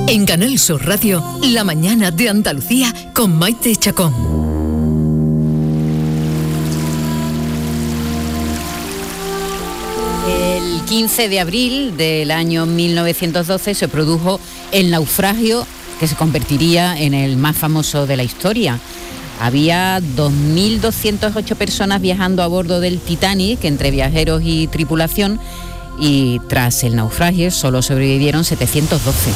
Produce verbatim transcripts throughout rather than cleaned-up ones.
En Canal Sur Radio, La Mañana de Andalucía con Maite Chacón. El quince de abril del año mil novecientos doce se produjo el naufragio que se convertiría en el más famoso de la historia. Había dos mil doscientas ocho personas viajando a bordo del Titanic, entre viajeros y tripulación, y tras el naufragio solo sobrevivieron setecientos doce.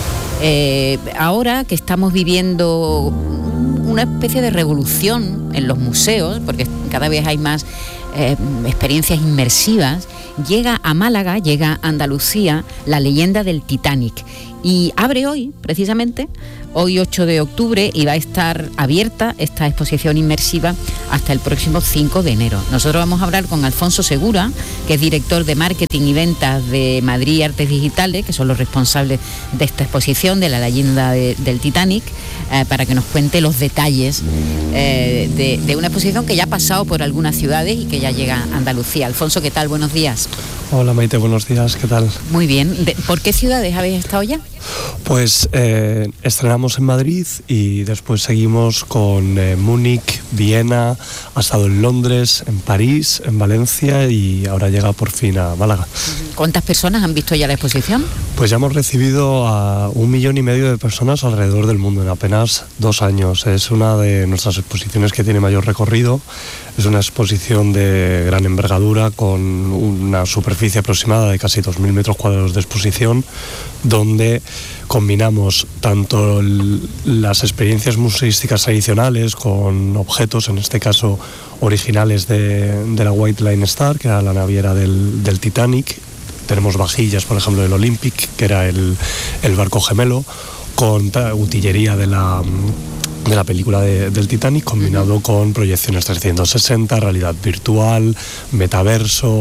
Eh, ahora que estamos viviendo una especie de revolución en los museos, porque cada vez hay más eh, experiencias inmersivas, llega a Málaga, llega a Andalucía, la leyenda del Titanic. Y abre hoy, precisamente, hoy ocho de octubre, y va a estar abierta esta exposición inmersiva hasta el próximo cinco de enero. Nosotros vamos a hablar con Alfonso Segura, que es director de marketing y ventas de Madrid Artes Digitales, que son los responsables de esta exposición, de la leyenda de, del Titanic, eh, para que nos cuente los detalles eh, de, de una exposición que ya ha pasado por algunas ciudades y que ya llega a Andalucía. Alfonso, ¿qué tal? Buenos días. Hola Maite, buenos días, ¿qué tal? Muy bien. De, ¿por qué ciudades habéis estado ya? Pues eh, estrenamos en Madrid y después seguimos con eh, Múnich, Viena, ha estado en Londres, en París, en Valencia y ahora llega por fin a Málaga. ¿Cuántas personas han visto ya la exposición? Pues ya hemos recibido a un millón y medio de personas alrededor del mundo en apenas dos años. Es una de nuestras exposiciones que tiene mayor recorrido. Es una exposición de gran envergadura con una superficie aproximada de casi dos mil metros cuadrados de exposición, donde combinamos tanto el, las experiencias museísticas tradicionales con objetos, en este caso originales de, de la White Line Star, que era la naviera del, del Titanic. Tenemos vajillas, por ejemplo, del Olympic, que era el, el barco gemelo, con utillería de la... de la película de, del Titanic, combinado con proyecciones trescientos sesenta, realidad virtual, metaverso,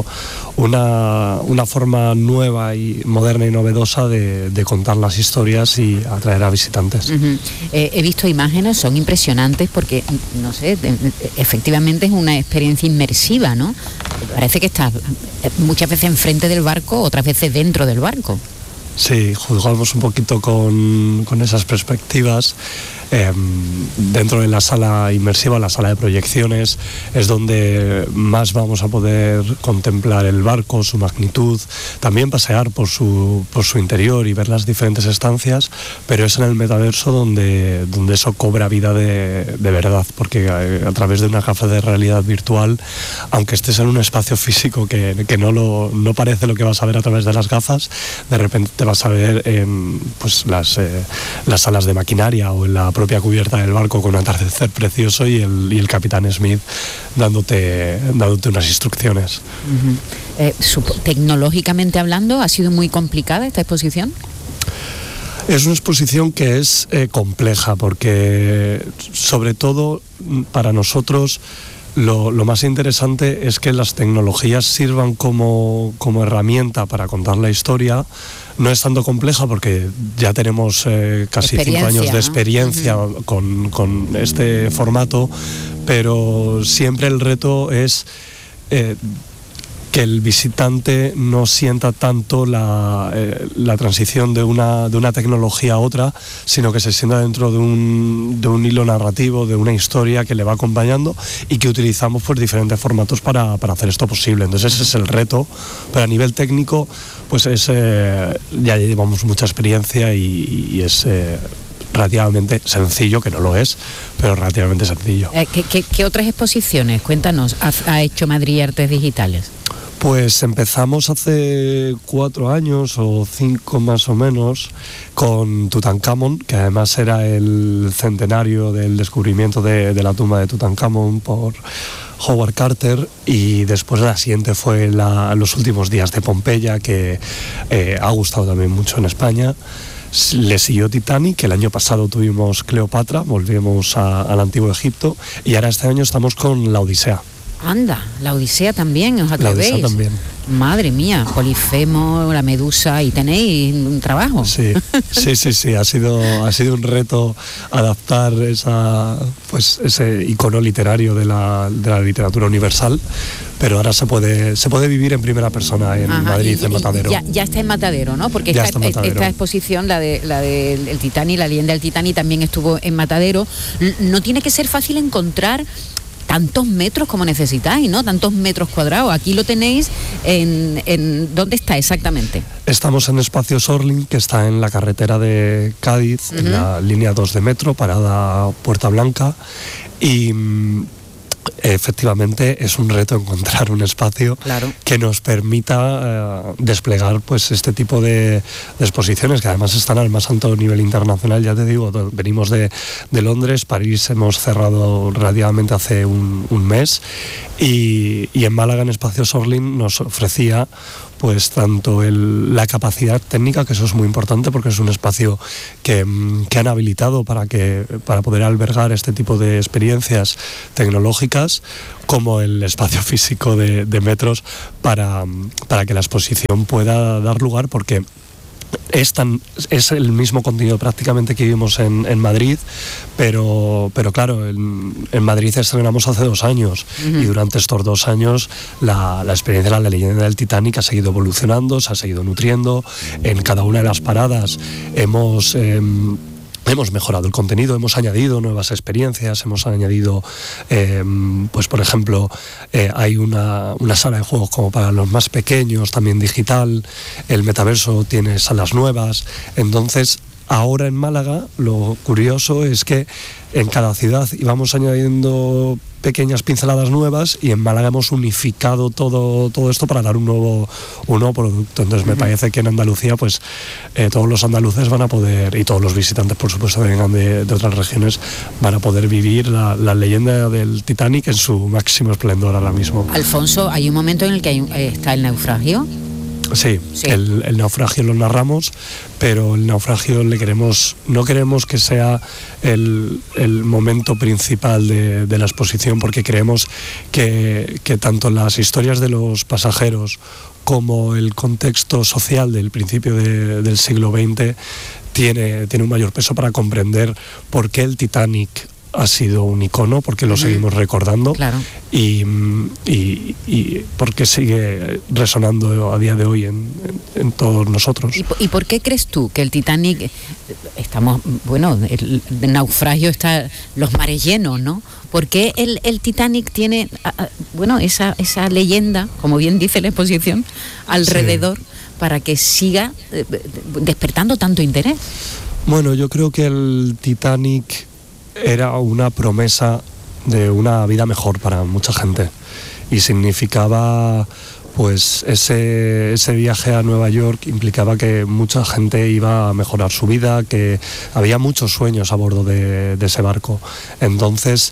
una, una forma nueva y moderna y novedosa de, de contar las historias y atraer a visitantes. Uh-huh. Eh, he visto imágenes, son impresionantes porque, no sé, de, de, efectivamente es una experiencia inmersiva, ¿no? Parece que estás muchas veces enfrente del barco, otras veces dentro del barco. Sí, juzgamos un poquito con, con esas perspectivas. Eh, dentro de la sala inmersiva, la sala de proyecciones, es donde más vamos a poder contemplar el barco, su magnitud, también pasear por su, por su interior y ver las diferentes estancias, pero es en el metaverso donde, donde eso cobra vida de, de verdad, porque a, a través de una gafa de realidad virtual, aunque estés en un espacio físico que, que no, lo, no parece lo que vas a ver a través de las gafas, de repente te vas a ver en pues, las, eh, las salas de maquinaria o en la propia cubierta del barco con un atardecer precioso y el, y el capitán Smith dándote, dándote unas instrucciones. Uh-huh. eh, tecnológicamente hablando, ¿ha sido muy complicada esta exposición? Es una exposición que es eh, compleja porque, sobre todo para nosotros, Lo, lo más interesante es que las tecnologías sirvan como, como herramienta para contar la historia. No es tanto compleja porque ya tenemos eh, casi cinco años de experiencia, ¿no? uh-huh. con, con este formato, pero siempre el reto es eh, que el visitante no sienta tanto la, eh, la transición de una, de una tecnología a otra, sino que se sienta dentro de un, de un hilo narrativo, de una historia que le va acompañando y que utilizamos pues, diferentes formatos para, para hacer esto posible. Entonces ese es el reto, pero a nivel técnico pues es, eh, ya llevamos mucha experiencia y, y es... Eh, relativamente sencillo, que no lo es, pero relativamente sencillo. Eh, ¿qué, qué, ¿Qué otras exposiciones, cuéntanos, ha, ha hecho Madrid Artes Digitales? Pues empezamos hace cuatro años o cinco más o menos con Tutankamón, que además era el centenario del descubrimiento de, de la tumba de Tutankamón por Howard Carter, y después la siguiente fue la, los últimos días de Pompeya, que eh, ha gustado también mucho en España. Le siguió Titanic, el año pasado tuvimos Cleopatra, volvimos a, al antiguo Egipto, y ahora este año estamos con la Odisea. Anda, la Odisea también, ¿os atrevéis? La Odisea también. Madre mía, Polifemo, la Medusa, y tenéis un trabajo. Sí, sí, sí, sí, ha sido, ha sido un reto adaptar esa, pues, ese icono literario de la, de la literatura universal, pero ahora se puede, se puede vivir en primera persona en Ajá, Madrid, y, en Matadero. Ya, ya está en Matadero, ¿no? Porque esta, esta exposición, la de la del el Titanic, la leyenda del Titanic, también estuvo en Matadero. No tiene que ser fácil encontrar tantos metros como necesitáis, ¿no? Tantos metros cuadrados. Aquí lo tenéis en, en... ¿Dónde está exactamente? Estamos en Espacio Sorling, que está en la carretera de Cádiz, uh-huh. en la línea dos de metro, parada Puerta Blanca, y efectivamente es un reto encontrar un espacio claro. que nos permita eh, desplegar pues este tipo de, de exposiciones, que además están al más alto nivel internacional. Ya te digo, venimos de, de Londres, París hemos cerrado relativamente hace un, un mes, y, y en Málaga, en Espacio Sorling, nos ofrecía pues tanto el, la capacidad técnica, que eso es muy importante porque es un espacio que, que han habilitado para, que, para poder albergar este tipo de experiencias tecnológicas, como el espacio físico de, de metros para, para que la exposición pueda dar lugar, porque es, tan, es el mismo contenido prácticamente que vimos en, en Madrid, pero, pero claro, en, en Madrid estrenamos hace dos años uh-huh. y durante estos dos años la, la experiencia de la leyenda del Titanic ha seguido evolucionando, se ha seguido nutriendo. En cada una de las paradas hemos... Eh, Hemos mejorado el contenido, hemos añadido nuevas experiencias, hemos añadido, eh, pues por ejemplo, eh, hay una, una sala de juegos como para los más pequeños, también digital, el metaverso tiene salas nuevas. Entonces, ahora en Málaga, lo curioso es que en cada ciudad íbamos añadiendo pequeñas pinceladas nuevas, y en Málaga hemos unificado todo, todo esto para dar un nuevo, un nuevo producto. Entonces me uh-huh. parece que en Andalucía pues eh, todos los andaluces van a poder, y todos los visitantes por supuesto que vengan de, de otras regiones, van a poder vivir la, la leyenda del Titanic en su máximo esplendor ahora mismo. Alfonso, hay un momento en el que hay, eh, está el naufragio. Sí, sí. El, el naufragio lo narramos, pero el naufragio le queremos, no queremos que sea el, el momento principal de, de la exposición, porque creemos que, que tanto las historias de los pasajeros como el contexto social del principio de, del siglo veinte tiene, tiene un mayor peso para comprender por qué el Titanic ha sido un icono, porque lo uh-huh. seguimos recordando, claro. y, y, y porque sigue resonando a día de hoy en, en, en todos nosotros. ¿Y, ¿Y por qué crees tú que el Titanic, estamos, bueno, el, el naufragio está, los mares llenos, ¿no? ¿Por qué el, el Titanic tiene, bueno, esa, esa leyenda, como bien dice la exposición, alrededor, sí. para que siga despertando tanto interés? Bueno, yo creo que el Titanic era una promesa de una vida mejor para mucha gente, y significaba pues ese, ese viaje a Nueva York implicaba que mucha gente iba a mejorar su vida, que había muchos sueños a bordo de, de ese barco. Entonces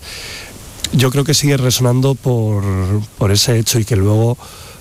yo creo que sigue resonando por, por ese hecho, y que luego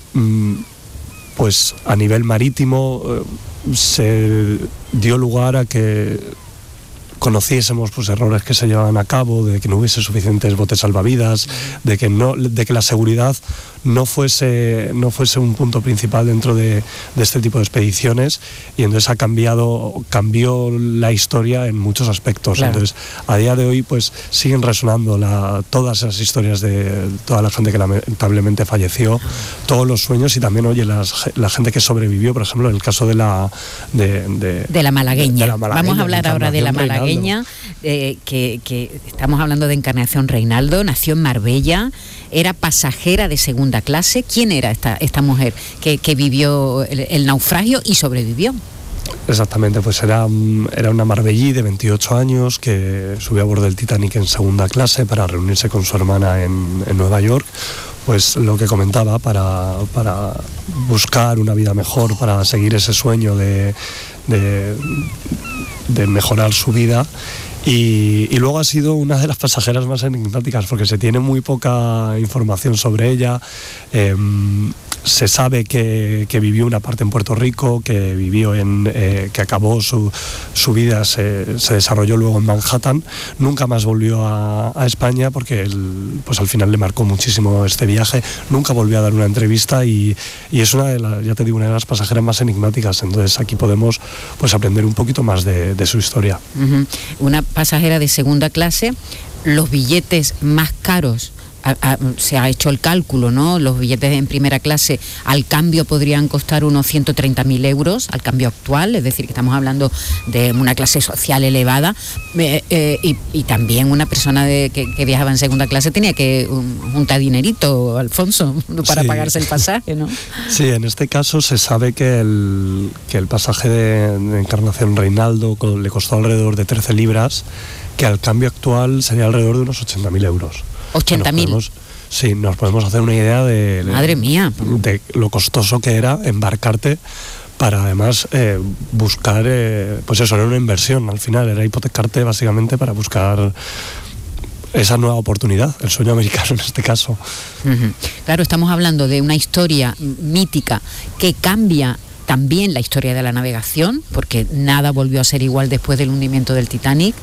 pues a nivel marítimo se dio lugar a que conociésemos pues errores que se llevaban a cabo, de que no hubiese suficientes botes salvavidas, de que no, de que la seguridad no fuese, no fuese un punto principal dentro de, de este tipo de expediciones, y entonces ha cambiado, cambió la historia en muchos aspectos. Claro. Entonces, a día de hoy pues siguen resonando la, todas esas historias de toda la gente que lamentablemente falleció, todos los sueños, y también, oye, las, la gente que sobrevivió, por ejemplo, en el caso de la de, de, de la malagueña. De la malagueña. Vamos a hablar ahora de la malagueña, eh, que, que estamos hablando de Encarnación Reinaldo. Nació en Marbella, era pasajera de segunda clase. ¿Quién era esta, esta mujer que, que vivió el, el naufragio y sobrevivió? Exactamente, pues era, era una marbellí de veintiocho años que subió a bordo del Titanic en segunda clase para reunirse con su hermana en, en Nueva York. Pues lo que comentaba, para, para buscar una vida mejor, para seguir ese sueño de, de, de mejorar su vida. Y, y luego ha sido una de las pasajeras más enigmáticas, porque se tiene muy poca información sobre ella. Eh, se sabe que, que vivió una parte en Puerto Rico, que vivió en, eh, que acabó su, su vida, se, se desarrolló luego en Manhattan, nunca más volvió a, a España porque él, pues al final le marcó muchísimo este viaje, nunca volvió a dar una entrevista y, y es una de las, ya te digo, una de las pasajeras más enigmáticas, entonces aquí podemos pues aprender un poquito más de, de su historia. Uh-huh. Una pasajera de segunda clase, los billetes más caros. A, a, se ha hecho el cálculo, ¿no? Los billetes en primera clase al cambio podrían costar unos ciento treinta mil euros, al cambio actual, es decir, que estamos hablando de una clase social elevada, eh, eh, y, y también una persona de, que, que viajaba en segunda clase tenía que um, juntar dinerito, Alfonso, para sí. pagarse el pasaje, ¿no? Sí, en este caso se sabe que el, que el pasaje de, de Encarnación Reinaldo le costó alrededor de trece libras, que al cambio actual sería alrededor de unos ochenta mil euros. ochenta mil. Sí, nos podemos hacer una idea de, Madre mía. de lo costoso que era embarcarte para además eh, buscar, eh, pues eso, era una inversión al final, era hipotecarte básicamente para buscar esa nueva oportunidad, el sueño americano en este caso. Uh-huh. Claro, estamos hablando de una historia mítica que cambia también la historia de la navegación, porque nada volvió a ser igual después del hundimiento del Titanic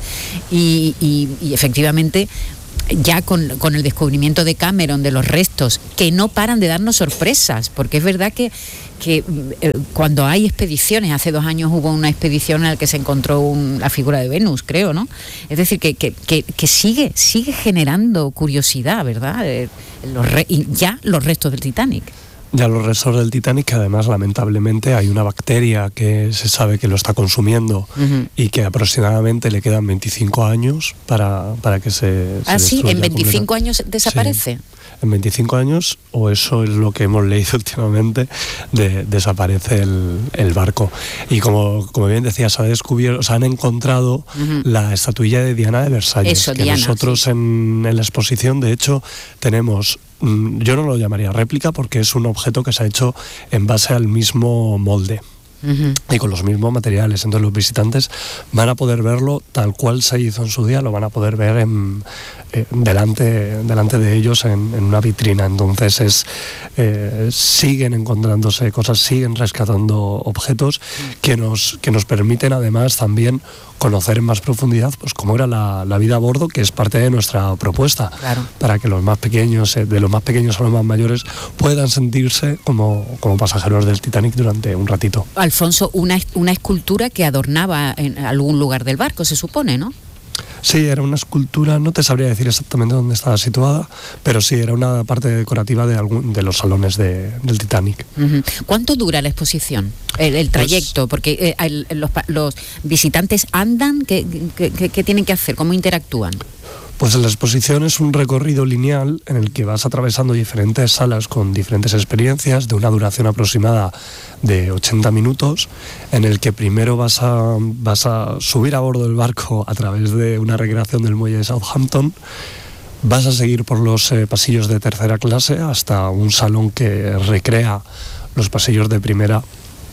y, y, y efectivamente ya con, con el descubrimiento de Cameron de los restos, que no paran de darnos sorpresas, porque es verdad que, que eh, cuando hay expediciones, hace dos años hubo una expedición en la que se encontró un, la figura de Venus, creo, ¿no? Es decir, que, que, que, que sigue, sigue generando curiosidad, ¿verdad? Eh, los re, y ya los restos del Titanic. Ya los restos del Titanic, que además lamentablemente hay una bacteria que se sabe que lo está consumiendo uh-huh. y que aproximadamente le quedan veinticinco años para, para que se, ¿Ah, se sí? ¿En veinticinco años desaparece? Sí. En veinticinco años, o eso es lo que hemos leído últimamente, de, desaparece el, el barco. Y como, como bien decía, se ha descubierto, se han encontrado uh-huh. la estatuilla de Diana de Versalles, eso, que Diana, nosotros sí. en, en la exposición, de hecho, tenemos... Yo no lo llamaría réplica porque es un objeto que se ha hecho en base al mismo molde. Uh-huh. Y con los mismos materiales, entonces los visitantes van a poder verlo tal cual se hizo en su día, lo van a poder ver en, eh, delante, delante de ellos en, en una vitrina, entonces es, eh, siguen encontrándose cosas, siguen rescatando objetos que nos, que nos permiten además también conocer en más profundidad pues cómo era la, la vida a bordo, que es parte de nuestra propuesta, claro. para que los más pequeños, de los más pequeños a los más mayores, puedan sentirse como, como pasajeros del Titanic durante un ratito. Alfonso, una, una escultura que adornaba en algún lugar del barco, se supone, ¿no? Sí, era una escultura, no te sabría decir exactamente dónde estaba situada, pero sí, era una parte decorativa de, algún, de los salones de, del Titanic. Uh-huh. ¿Cuánto dura la exposición, el, el trayecto? Pues, porque eh, el, los, los visitantes andan, ¿qué, qué, qué, qué tienen que hacer? ¿Cómo interactúan? Pues la exposición es un recorrido lineal en el que vas atravesando diferentes salas con diferentes experiencias de una duración aproximada de ochenta minutos, en el que primero vas a, vas a subir a bordo del barco a través de una recreación del muelle de Southampton, vas a seguir por los eh, pasillos de tercera clase hasta un salón que recrea los pasillos de primera,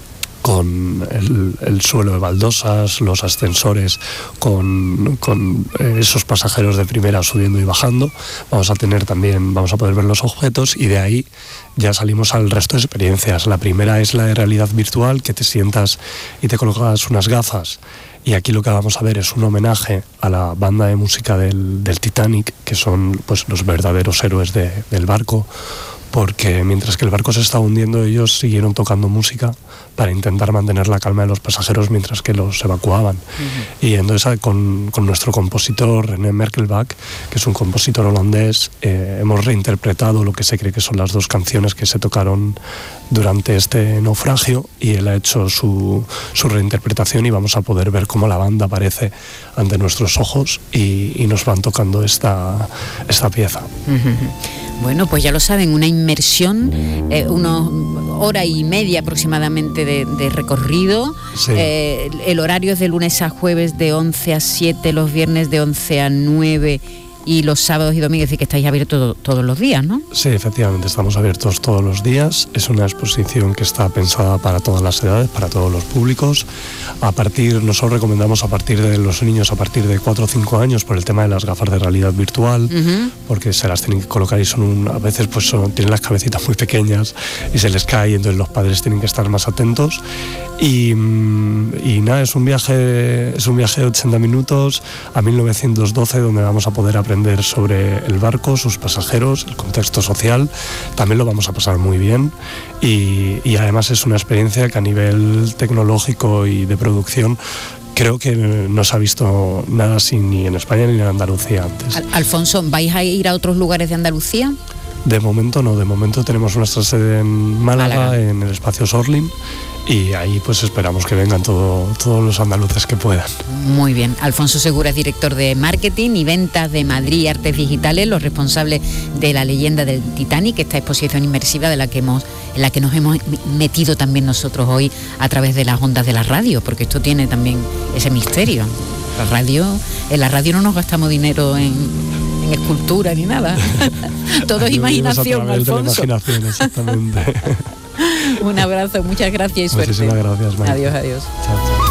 con el, el suelo de baldosas, los ascensores con, con eh, esos pasajeros de primera subiendo y bajando. Vamos a tener también, vamos a poder ver los objetos y de ahí ya salimos al resto de experiencias. La primera es la de realidad virtual, que te sientas y te colocas unas gafas. Y aquí lo que vamos a ver es un homenaje a la banda de música del, del Titanic, que son pues los verdaderos héroes de, del barco, porque mientras que el barco se estaba hundiendo, ellos siguieron tocando música para intentar mantener la calma de los pasajeros mientras que los evacuaban. Uh-huh. Y entonces con, con nuestro compositor René Merkelbach, que es un compositor holandés, eh, hemos reinterpretado lo que se cree que son las dos canciones que se tocaron durante este naufragio, y él ha hecho su, su reinterpretación, y vamos a poder ver cómo la banda aparece ante nuestros ojos y, y nos van tocando esta, esta pieza. Uh-huh. Bueno, pues ya lo saben, una inmersión, eh, una hora y media aproximadamente de, de recorrido. Sí. Eh, el horario es de lunes a jueves de once a siete, los viernes de once a nueve y los sábados y domingos, es decir, que estáis abiertos todos los días, ¿no? Sí, efectivamente, estamos abiertos todos los días. Es una exposición que está pensada para todas las edades, para todos los públicos. A partir, nosotros recomendamos a partir de los niños a partir de cuatro o cinco años por el tema de las gafas de realidad virtual, uh-huh. porque se las tienen que colocar y son un, a veces pues son, tienen las cabecitas muy pequeñas y se les cae, y entonces los padres tienen que estar más atentos. Y, y nada, es un viaje, es un viaje de ochenta minutos a mil novecientos doce, donde vamos a poder aprender sobre el barco, sus pasajeros, el contexto social. También lo vamos a pasar muy bien, y, y además es una experiencia que a nivel tecnológico y de producción creo que no se ha visto nada así ni en España ni en Andalucía antes. Al- Alfonso, ¿vais a ir a otros lugares de Andalucía? De momento no, de momento tenemos nuestra sede en Málaga, Málaga. en el espacio Sorlin, y ahí pues esperamos que vengan todo, todos los andaluces que puedan. Muy bien. Alfonso Segura es director de marketing y ventas de Madrid Artes Digitales, los responsables de La leyenda del Titanic, esta exposición inmersiva de la que hemos, en la que nos hemos metido también nosotros hoy a través de las ondas de la radio, porque esto tiene también ese misterio. La radio, en la radio no nos gastamos dinero en, en escultura ni nada. Todo es imaginación, Alfonso. Imaginación, exactamente. Un abrazo, muchas gracias y suerte. Muchísimas gracias, Maite. Adiós, adiós. Chao, chao.